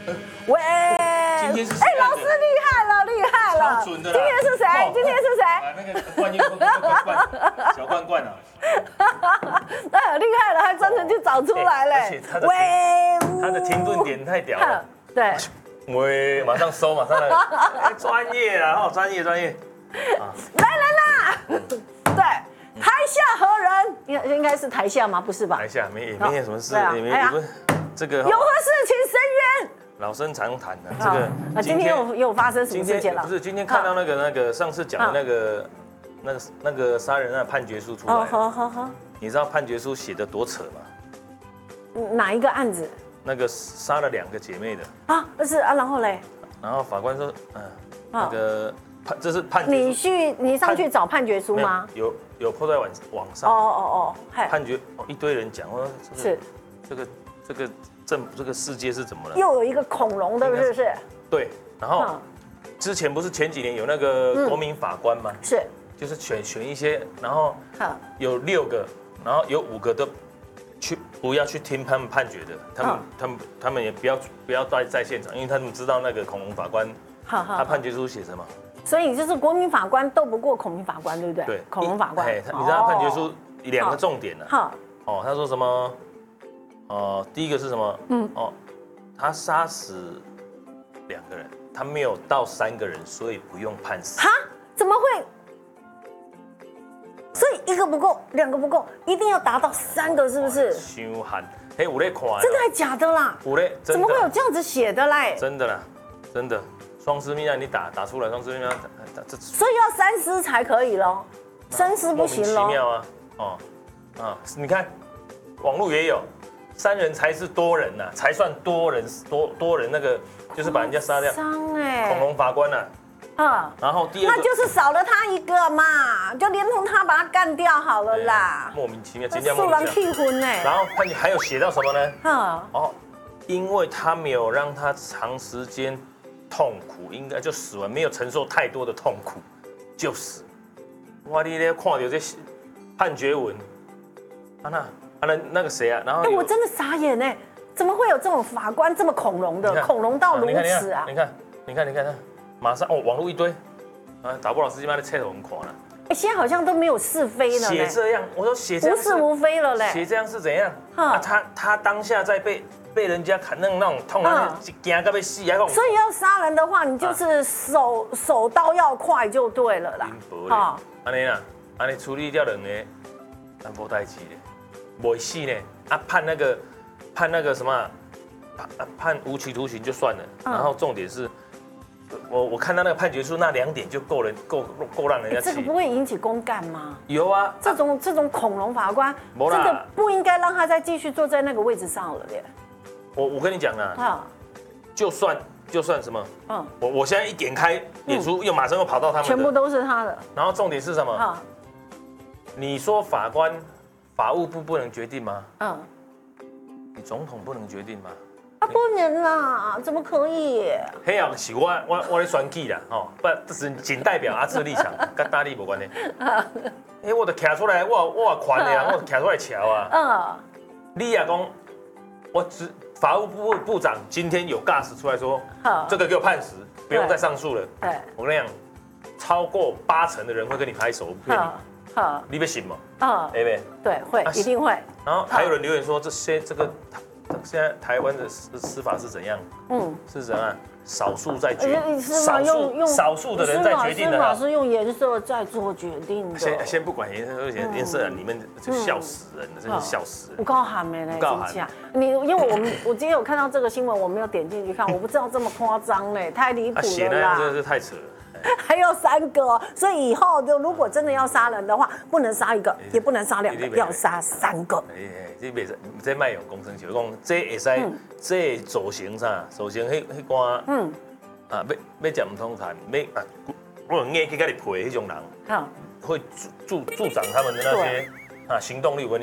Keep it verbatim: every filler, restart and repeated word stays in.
喂， 今天是谁哎，老师厉害了，厉害了！ 超准的啦今天是谁？今天是谁？ 啊，那个冠军冠冠小冠冠啊， 那很厉害了，还专程去找出来嘞。 而且他的喂， 他的停顿点太屌了。 对， 喂，马上收，马上来，哎专业啊，哦，专业专业。 来人啦！对，台下何人？应应该是台下吗？不是吧？ 台下没也没什么事， 对啊也没哎呀也不是这个有何事请伸冤。 老生常谈的这个。 啊，今天有有发生什么今事情了？ 天不是今天看到那个那个上次讲的那个那个那个杀人案判决书出来哦，，好好好， 你知道判决书写的多扯吗？ 哪一个案子那个杀了两个姐妹的， 啊？是啊，然后嘞， 然后法官说，嗯，那个判这是判决你书， 去你上去找判决书没有吗？ 有有抛在网网哦上， 哦哦，嗨， 判决哦一堆人讲，我说这是个这个这个政这个世界是怎么了？ 又有一个恐龙的，是不是？ 对，然后嗯之前不是前几年有那个国民法官吗？ 是， 就是选选一些，然后好， 有六个，然后有五个都去不要去听他们判决的，他们、 嗯他们他们也不要不要在在现场，因为他们知道那个恐龙法官好好他判决书写什么。 所以就是国民法官斗不过恐民法官，对不对？ 对， 恐龙法官哎，他你知道他判决书两个重点呢、 好， 哦，他说什么？哦，第一个是什么？嗯，哦，他杀死两个人，他没有到三个人，所以不用判死。 哈，怎么会？所以一个不够，两个不够，一定要达到三个，是不是？ 凶悍，哎，我在看哦， 真的还假的啦？ 我在怎么会有这样子写的嘞？ 真的啦，真的。双尸命案你打打出来，双尸命案打这所以要三思才可以喽，生尸不行莫名其喽。 妙啊，哦，啊，你看网络也有，三人才是多人呐、才算多人多多人那个就是把人家杀掉， 伤哎， 恐龙法官呐、 啊， 啊，然后第二个那就是少了他一个嘛，就连同他把他干掉好了啦。 莫名其妙，今天素人莫名其妙。 气昏哎， 然后判决还有写到什么呢？ 啊， 哦，因为他没有让他长时间痛苦，应该就死完，没有承受太多的痛苦，就死。哇，你咧看到这判决文，啊那啊那那个谁啊，然后哎， 有我真的傻眼哎，怎么会有这种法官这么恐龙的， 你看恐龙到如你看此啊你？看你看你看你看，马上哦，网络一堆，啊，打不老师鸡妈的菜头很垮了， 哎，现在好像都没有是非了嘞， 写这样，我说写这样无是无非了嘞。 写这样是怎样？ 哈啊，他他当下在被被人家砍那种那种痛啊，惊到被死啊，那种所以要杀人的话，你就是手手刀要快就对了啦。 哈，安尼啦，安尼处理掉人呢，但无代志咧，未死呢，啊判那个判那个什么啊，判判无期徒刑就算了，然后重点是，我我看到那个判决书那两点就够人够够让人家气哎这个。不会引起公干吗？ 有啊， 这种这种恐龙法官没啦真的不应该让他再继续坐在那个位置上了耶。 我我跟你讲啊， 啊， 就算就算什么， 嗯， 我我现在一点开脸书，又马上又跑到他们的全部都是他的。 然后重点是什么？ 啊， 你说法官、法务部不能决定吗？ 嗯， 你总统不能决定吗？ 啊，不能啦，怎么可以？ 黑啊，是我我我咧选举啦，哦，不，这是仅代表阿志立场，跟大力无关的。哎，我就徛出来，我我款的人，我就徛出来瞧啊。 嗯， 你也讲，我只法务部部长今天有 gas 出来说， 好， 这个给我判死，不用再上诉了。 对， 我跟你讲，超过八成的人会跟你拍手，不骗你好，好， 你别信吗？ 嗯， 对不对？ 对，会啊一定会。 然后还有人留言说，这些这个现在台湾的司司法是怎样？ 嗯， 是怎样？少数在决， 呃是吗少用用数少数的人在决定的啦。 司法是用颜色在做决定的。 先先不管颜色，颜颜色，你们就笑死人了，真是笑死人。 不够喊没嘞， 不够喊真假？你因为我们我今天有看到这个新闻，我没有点进去看，我不知道这么夸张嘞，太离谱啊，写了那样真的啦。 是太扯了。 还有三个哦，所以以后就如果真的要杀人的话，不能杀一个，也不能杀两个，要杀三个。 哎哎，这袂使，这卖用工程球，讲这会使，这造型啥？造型迄迄寡，嗯，啊，要要食唔通餐，要啊，我硬去甲你配迄种人， 好， 会助助助长他们的那些啊行动力。我跟你。